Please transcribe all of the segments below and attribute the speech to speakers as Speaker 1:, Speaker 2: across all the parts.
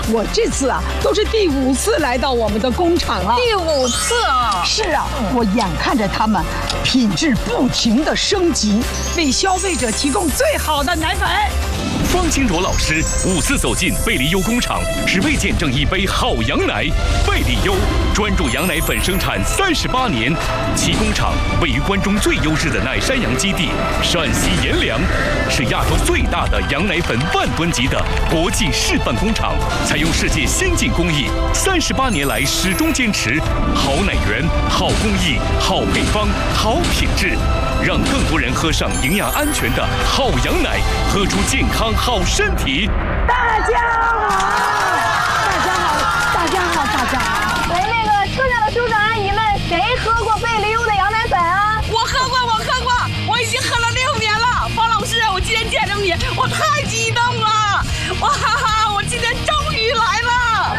Speaker 1: 我这次啊都是第5次来到我们的工厂了。
Speaker 2: 第5次啊！
Speaker 1: 是啊，我眼看着他们品质不停的升级，为消费者提供最好的奶粉。
Speaker 3: 方清卓老师5次走进贝利优工厂，只为见证一杯好羊奶。贝利优专注羊奶粉生产38年，其工厂位于关中最优质的奶山羊基地陕西阎良，是亚洲最大的羊奶粉10000吨级的国际示范工厂，采用世界先进工艺，38年来始终坚持好奶源、好工艺、好配方、好品质，让更多人喝上营养安全的好羊奶，喝出健康好身体。
Speaker 1: 大家好，大家好，大家好，大家好。
Speaker 2: 哎，那个车上的叔叔阿姨们，谁喝过贝利优的羊奶粉啊？
Speaker 4: 我喝过，我已经喝了6年了。方老师，我今天见着你，我太激动了！哇哈哈，我今天终于来了！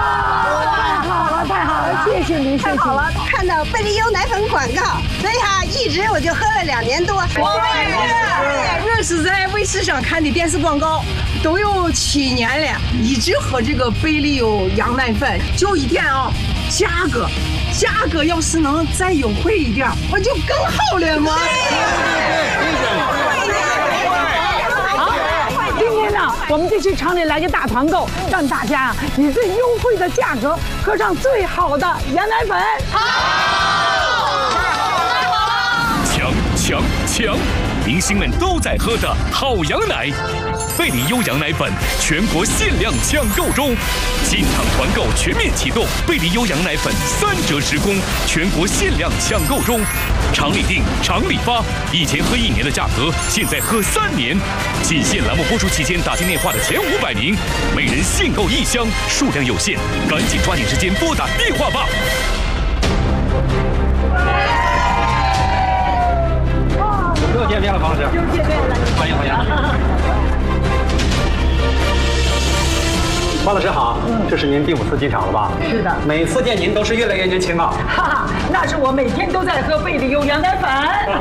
Speaker 1: 太好了，谢谢您，谢谢。
Speaker 5: 太好了，看到贝利优奶粉广告，所以一直我就喝了2年多。
Speaker 1: 我也是在卫视上看的电视广告，都有7年了，一直喝这个贝利优羊奶粉。就一点啊，价格要是能再优惠一点，我就更好了嘛。今天呢，我们就去厂里来个大团购，让大家以最优惠的价格喝上最好的羊奶粉。
Speaker 3: 抢！明星们都在喝的好羊奶，贝利优羊奶粉全国限量抢购中，进厂团购全面启动，贝利优羊奶粉3折10供，全国限量抢购中，厂里订，厂里发，以前喝1年的价格，现在喝3年。仅限栏目播出期间打进电话的前500名，每人限购1箱，数量有限，赶紧抓紧时间拨打电话吧。
Speaker 6: 又见面了，方老师。又见面了，欢迎。方老师好，这是您第5次进厂了吧？
Speaker 1: 是的，
Speaker 6: 每次见您都是越来越年轻啊。
Speaker 1: 哈哈，那是我每天都在喝贝利优羊奶粉。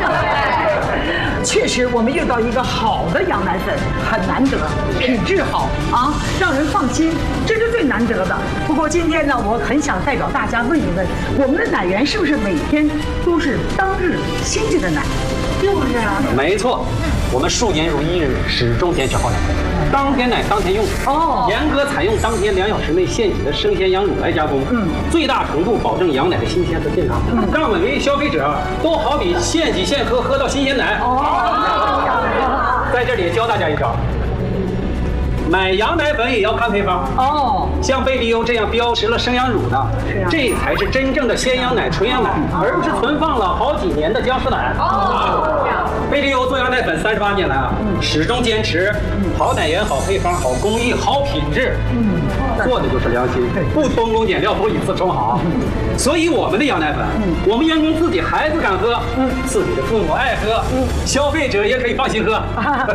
Speaker 1: 确实，我们遇到一个好的羊奶粉很难得，品质好啊，让人放心，这是最难得的。不过今天呢，我很想代表大家问一问，我们的奶源是不是每天都是当日新鲜的奶？就是啊，
Speaker 6: 没错，我们数年如一日，始终坚持好奶，当天奶当天用。严格采用当天2小时内现挤的生鲜羊乳来加工，最大程度保证羊奶的新鲜和健康，让每位消费者都好比现挤现喝，喝到新鲜奶。在这里教大家一招。买羊奶粉也要看配方像贝利优这样标识了生羊乳的，这才是真正的鲜羊奶、纯羊奶，而不是存放了好几年的僵尸奶。贝利优做羊奶粉38年来啊，始终坚持好奶源、好配方、好工艺、好品质，做的就是良心，不偷工减料，不以次充好。所以我们的羊奶粉，我们员工自己孩子敢喝，自己的父母爱喝，消费者也可以放心喝。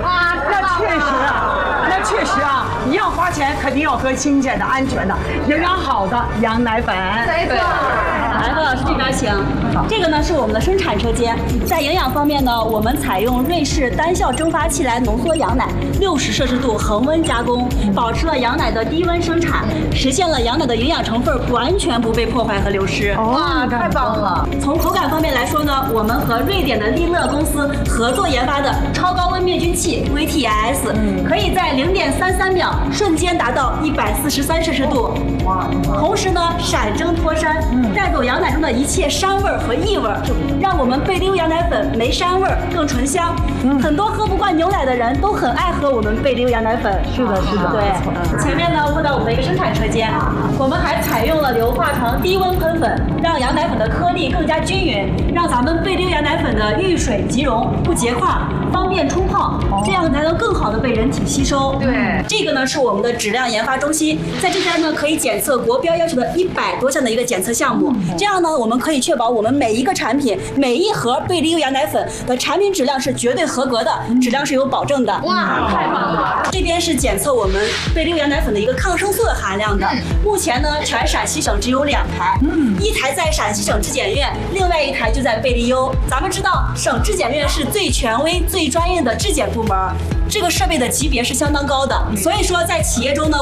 Speaker 1: 那确实啊，你要花钱，肯定要喝新鲜的、安全的、营养好的羊奶粉。
Speaker 2: 没错。
Speaker 7: 来，方老师这边请。这个呢是我们的生产车间，在营养方面呢，我们采用瑞士单效蒸发器来浓缩羊奶，60摄氏度恒温加工，保持了羊奶的低温生产，实现了羊奶的营养成分完全不被破坏和流失。
Speaker 2: 哇，太棒了！
Speaker 7: 从口感方面来说呢，我们和瑞典的利乐公司合作研发的超高温灭菌器 VTS，可以在0.33秒瞬间达到143摄氏度，同时呢闪蒸脱膻，带走羊奶中的一切膻味和异味，让我们贝利优羊奶粉没膻味更醇香。很多喝不惯牛奶的人都很爱喝我们贝利优羊奶粉。
Speaker 1: 是的，
Speaker 7: 对。前面呢问到我们的一个生产车间，我们还采用了硫化糖低温喷粉，让羊奶粉的颗粒更加均匀，让咱们贝利优羊奶粉的遇水即溶，不结块，方便冲泡，这样才能更好的被人体吸收。
Speaker 2: 对，
Speaker 7: 这个呢是我们的质量研发中心，在这边呢可以检测国标要求的100多项的一个检测项目，这样呢我们可以确保我们每一个产品、每一盒贝利优羊奶粉的产品质量是绝对合格的，质量是有保证的。
Speaker 2: 哇，太棒了！
Speaker 7: 这边是检测我们贝利优羊奶粉的一个抗生素的含量的，目前呢全陕西省只有2台，一台在陕西省质检院，另外1台就在贝利优。咱们知道省质检院是最权威、最专业的质检部门，这个设备的级别是相当高的，所以说在企业中呢。